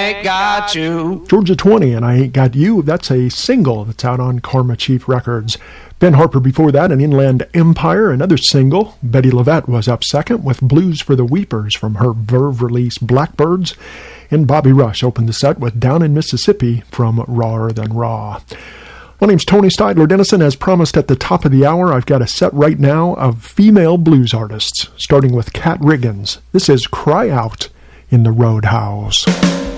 ain't got you. Georgia 20 and I Ain't Got You, that's a single that's out on Karma Chief Records. Ben Harper before that, an Inland Empire, another single. Betty LaVette was up second with Blues for the Weepers from her Verve release Blackbirds. And Bobby Rush opened the set with Down in Mississippi from Rawer Than Raw. My name's Tony Steidler Dennison. As promised at the top of the hour, I've got a set right now of female blues artists, starting with Kat Riggins. This is Cry Out in the Roadhouse.